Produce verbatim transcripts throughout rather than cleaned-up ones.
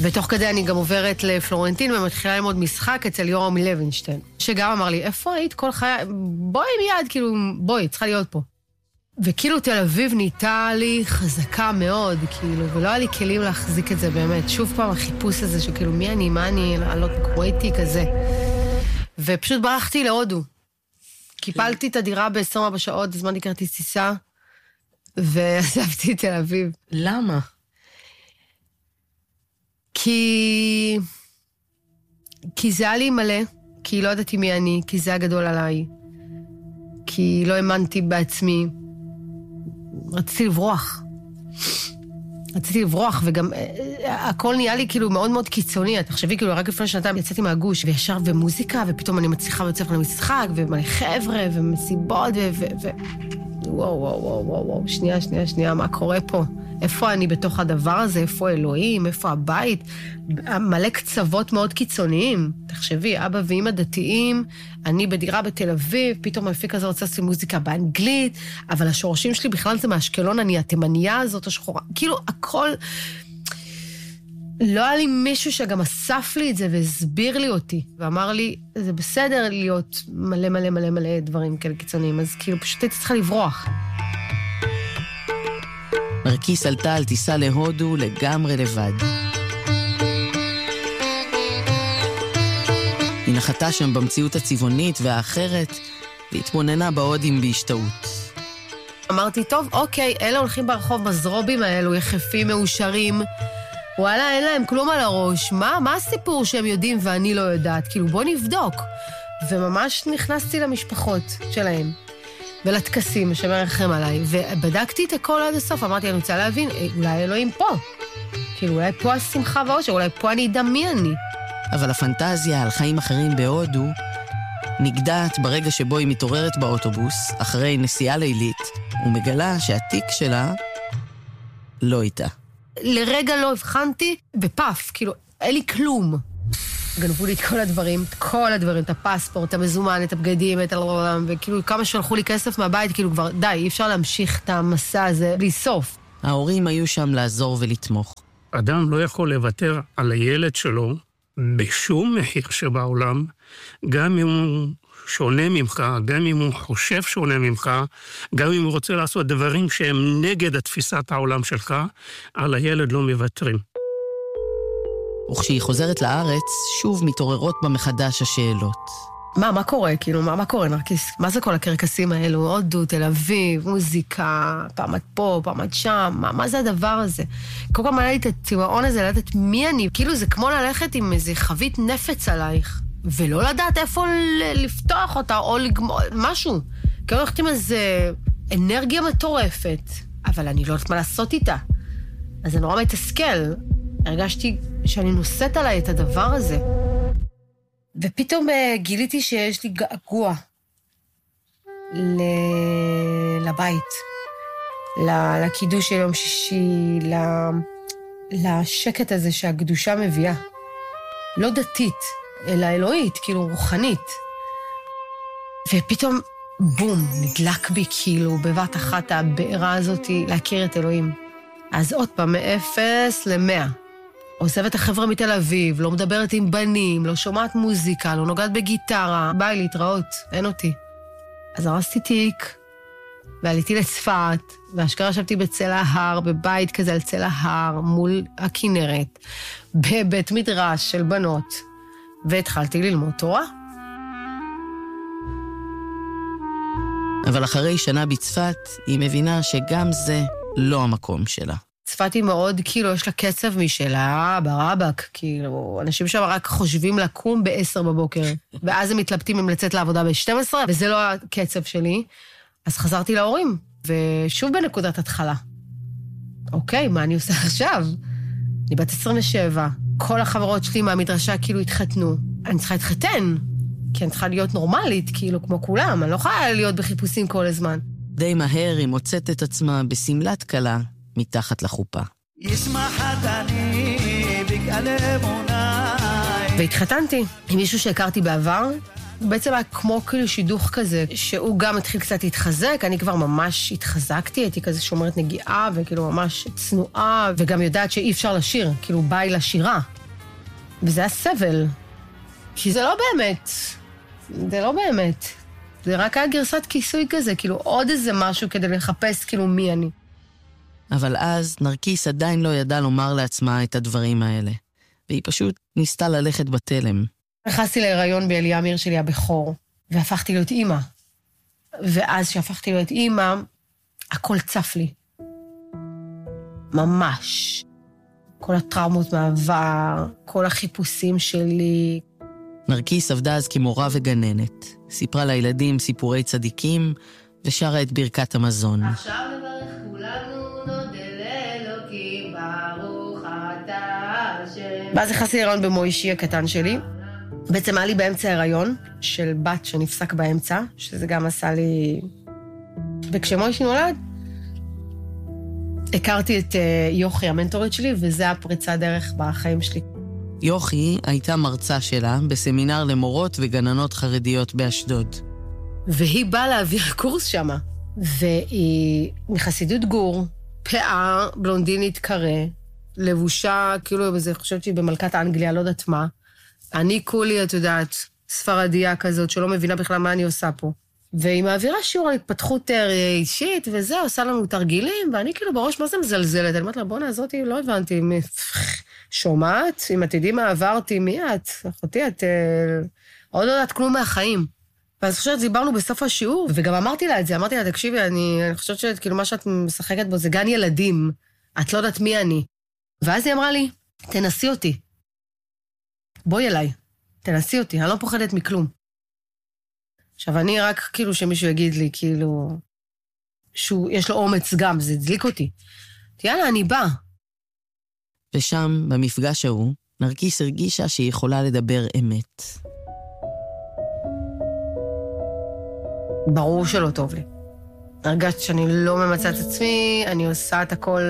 ותוך כדי אני גם עוברת לפלורנטין ומתחילה ללמוד משחק אצל יורם לוינשטיין, שגם אמר לי, איפה היית כל חיי? בואי מיד, כאילו, בואי, צריכה להיות פה. וכאילו תל אביב נהייתה לי חזקה מאוד, כאילו, ולא היה לי כלים להחזיק את זה באמת. שוב פעם החיפוש הזה שכאילו, מי אני, מה אני, לעלות קווייטי כזה. ופשוט ברחתי להודו. קיפלתי את הדירה ב-עשרים וארבע שעות, הזמנתי כרטיס טיסה, ועזבתי תל אביב. למה? כי... כי זה היה לי מלא, כי לא ידעתי מי אני, כי זה היה גדול עליי, כי לא האמנתי בעצמי. רציתי לברוח. רציתי לברוח, וגם הכל נהיה לי כאילו מאוד מאוד קיצוני. תחשבי, כאילו, רק לפני שנתיים יצאתי מהגוש, וישר ומוזיקה, ופתאום אני מצליחה לצאת למשחק, ומלא חבר'ה, ומסיבות, ו... ו... ו... וואו, וואו, וואו, וואו, וואו, שנייה, שנייה, שנייה, מה קורה פה? איפה אני בתוך הדבר הזה? איפה אלוהים? איפה הבית? מלא קצוות מאוד קיצוניים. תחשבי, אבא ואמא דתיים, אני בדירה בתל אביב, פתאום המפיק הזה רוצה לעשות מוזיקה באנגלית, אבל השורשים שלי בכלל זה מאשקלון, אני התימניה הזאת השחורה. כאילו, הכל... לא היה לי מישהו שגם אסף לי את זה והסביר לי אותי, ואמר לי, זה בסדר להיות מלא מלא מלא מלא דברים כאלה קיצוניים, אז כאילו פשוט הייתי צריכה לברוח. נרקיס עלתה על טיסה להודו לגמרי לבד. היא נחתה שם במציאות הצבעונית והאחרת, והתבוננה בהודים בהשתאות. אמרתי, טוב, אוקיי, אלה הולכים ברחוב מזרובים האלו, יחפים, מאושרים, וואלה, אין להם כלום על הראש. מה, מה הסיפור שהם יודעים ואני לא יודעת? כאילו, בוא נבדוק. וממש נכנסתי למשפחות שלהם, ולתקסים שמרחם עליי, ובדקתי את הכל עד הסוף. אמרתי, אני רוצה להבין, אולי אלוהים פה. כאילו, אולי פה השמחה והאושר, אולי פה אני אדע מי אני. אבל הפנטזיה על חיים אחרים בהודו נגדעת ברגע שבו היא מתעוררת באוטובוס, אחרי נסיעה לילית, ומגלה שהתיק שלה לא איתה. לרגע לא הבחנתי, בפף, כאילו, אין לי כלום. גנבו לי את כל הדברים, את כל הדברים, את הפספורט, את המזומן, את הבגדים, את העולם, וכאילו כמה שלחו לי כסף מהבית, כאילו כבר, די, אי אפשר להמשיך את המסע הזה בלי סוף. ההורים היו שם לעזור ולתמוך. אדם לא יכול לוותר על הילד שלו בשום מחיר שבעולם, גם אם הוא שונה ממך, גם אם הוא חושב שונה ממך, גם אם הוא רוצה לעשות דברים שהם נגד התפיסת העולם שלך, על הילד לא מוותרים. וכשהיא חוזרת לארץ, שוב מתעוררות במחדש השאלות. מה, מה קורה? כאילו, מה, מה קורה, נרקיס? מה זה כל הקרקסים האלו? הודו, תל אביב, מוזיקה, פעם את פה, פעם את שם, מה, מה זה הדבר הזה? כל כך מעלה לי את הצבעון הזה, לדעת מי אני. כאילו, זה כמו ללכת עם איזה חבית נפץ עלייך, ולא לדעת איפה לפתוח אותה, או לגמור, משהו. כאילו, הולכת עם איזה אנרגיה מטורפת, אבל אני לא יודעת מה לעשות איתה. אז זה נורא מתסכל. הרגשתי שאני נושאת עליי את הדבר הזה. ופתאום גיליתי שיש לי געגוע לבית, לקידוש של יום שישי, לשקט הזה שהקדושה מביאה. לא דתית, אלא אלוהית, כאילו רוחנית. ופתאום, בום, נדלק בי כאילו בבת אחת הבעירה הזאת להכיר את אלוהים. אז עוד פעם, מאפס למאה. עוזבת החברה מתל אביב, לא מדברת עם בנים, לא שומעת מוזיקה, לא נוגעת בגיטרה, ביי להתראות, אין אותי. אז הרסתי תיק, ועליתי לצפת, והשכרה ישבתי בצל ההר, בבית כזה על צל ההר, מול הכנרת, בבית מדרש של בנות, והתחלתי ללמוד תורה. אבל אחרי שנה בצפת, היא מבינה שגם זה לא המקום שלה. צפת היא מאוד, כאילו, יש לה קצב משלה, ברבק, כאילו, אנשים שם רק חושבים לקום בעשר בבוקר, ואז הם מתלבטים אם לצאת לעבודה ב-שתים עשרה, וזה לא הקצב שלי. אז חזרתי להורים, ושוב בנקודת התחלה. אוקיי, מה אני עושה עכשיו? אני בת עשרים ושבע, כל החברות שלי מהמדרשה כאילו התחתנו. אני צריכה להתחתן, כי אני צריכה להיות נורמלית, כאילו, כמו כולם, אני לא יכולה להיות בחיפושים כל הזמן. די מהר היא מוצאת את עצמה בסמלת קלה, מתחת לחופה. והתחתנתי עם מישהו שהכרתי בעבר, בעצם היה כמו כאילו שידוך כזה, שהוא גם התחיל קצת להתחזק, אני כבר ממש התחזקתי, הייתי כזה שומרת נגיעה, וכאילו ממש צנועה, וגם יודעת שאי אפשר לשיר, כאילו ביי לשירה. וזה היה סבל. כי זה לא באמת. זה לא באמת. זה רק היה גרסת כיסוי כזה, כאילו עוד איזה משהו כדי לחפש כאילו מי אני. אבל אז נרקיס עדיין לא ידע לומר לעצמה את הדברים האלה, והיא פשוט ניסתה ללכת בתלם. נכנסתי להיריון באליאמיר שלי הבכור, והפכתי להיות אימא. ואז שהפכתי להיות אימא, הכל צף לי. ממש. כל הטראומות מהעבר, כל החיפושים שלי. נרקיס עבדה אז כמורה וגננת. סיפרה לילדים סיפורי צדיקים, ושרה את ברכת המזון. עכשיו נברך כולנו נודה לאלוקים ברוך אתה השם. ואז נכנסתי להיריון במוישי הקטן שלי. בעצם היה לי באמצע ההיריון של בת שנפסק באמצע, שזה גם עשה לי... וכשמוישי נולד, הכרתי את יוכי, המנטורית שלי, וזה הפריצה דרך בחיים שלי. יוכי הייתה מרצה שלה בסמינר למורות וגננות חרדיות באשדוד. והיא באה להעביר קורס שמה, והיא מחסידות גור, פאה, בלונדינית קרה, לבושה, כאילו, אני חושבת שהיא במלכת האנגליה, לא יודעת מה. אני כולי, את יודעת, ספרדיה כזאת, שלא מבינה בכלל מה אני עושה פה. והיא מעבירה שיעור על התפתחות אישית, וזה, עושה לנו תרגילים, ואני כאילו בראש מה זה מזלזלת. אני אומרת לה, בוא נעזרתי, לא הבנתי, שומעת? אם את יודעים מה עברתי, מי את? אחותי, את עוד לא יודעת כלום מהחיים. ואז חושבת, דיברנו בסוף השיעור, וגם אמרתי לה את זה, אמרתי לה, תקשיבי, אני, אני חושבת שכאילו מה שאת משחקת בו זה גן ילדים, את לא יודעת מי אני. ואז היא אמרה לי, תנסי אותי. בואי אליי, תנסי אותי, אני לא פוחדת מכלום. עכשיו, אני רק כאילו שמישהו יגיד לי, כאילו, שיש לו אומץ גם, זה הדליק אותי. יאללה, אני באה. ושם, במפגש ההוא, נרקיס הרגישה שהיא יכולה לדבר אמת. ברור שלא טוב לי. הרגשתי שאני לא ממצא את עצמי, אני עושה את הכל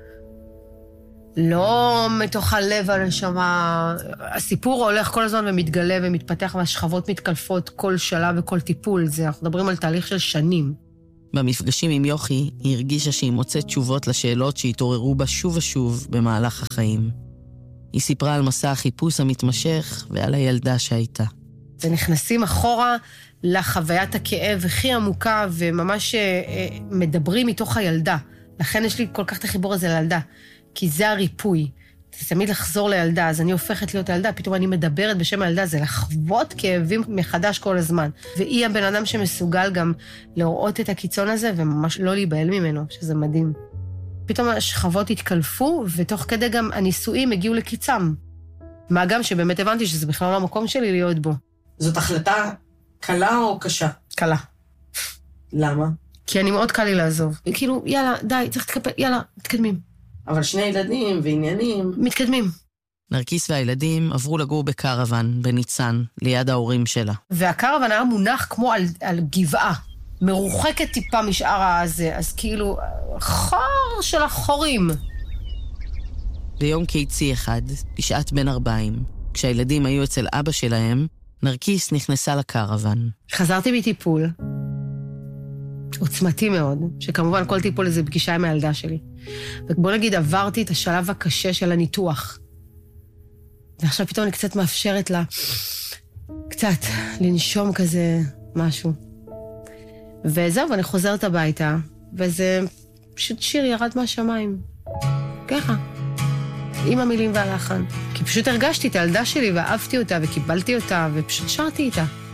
לא מתוך הלב הנשמה. הסיפור הולך כל הזמן ומתגלה ומתפתח, והשכבות מתקלפות כל שלב וכל טיפול. זה, אנחנו מדברים על תהליך של שנים. במפגשים עם יוכי, היא הרגישה שהיא מוצאת תשובות לשאלות שהתעוררו בה שוב ושוב במהלך החיים. היא סיפרה על מסע החיפוש המתמשך ועל הילדה שהייתה. ונכנסים אחורה לחוויית הכאב הכי עמוקה, וממש מדברים מתוך הילדה. לכן יש לי כל כך את החיבור הזה לילדה, כי זה הריפוי. זה תמיד לחזור לילדה, אז אני הופכת להיות הילדה, פתאום אני מדברת בשם הילדה, זה לחוות כאבים מחדש כל הזמן. והיא הבן אדם שמסוגל גם לראות את הקיצון הזה, וממש לא להיבהל ממנו, שזה מדהים. פתאום השכבות התקלפו, ותוך כדי גם הניסויים הגיעו לקיצם. מה גם שבאמת הבנתי שזה בכלל לא המקום שלי להיות בו. זאת החלטה קלה או קשה? קלה. למה? כי אני מאוד קל לי לעזוב. כאילו, יאללה, די, צריך להתקפל, יאללה, מתקדמים. אבל שני ילדים ועניינים... מתקדמים. נרקיס והילדים עברו לגור בקרוון, בניצן, ליד ההורים שלה. והקרוון היה מונח כמו על, על גבעה, מרוחקת טיפה משאר הזה, אז כאילו, חור של החורים. ביום קיצי אחד, בשעת בין ארבעים, כשהילדים היו אצל אבא שלהם, נרקיס נכנסה לקרוון. חזרתי מטיפול, עוצמתי מאוד, שכמובן כל טיפול זה פגישה עם הילדה שלי. ובוא נגיד, עברתי את השלב הקשה של הניתוח. ועכשיו פתאום אני קצת מאפשרת לה, קצת, לנשום כזה משהו. וזהו, ואני חוזרת הביתה, וזה פשוט שיר ירד מהשמיים. ככה. עם המילים והלחן. כי פשוט הרגשתי את הילדה שלי, ואהבתי אותה, וקיבלתי אותה, ופשוט שרתי איתה.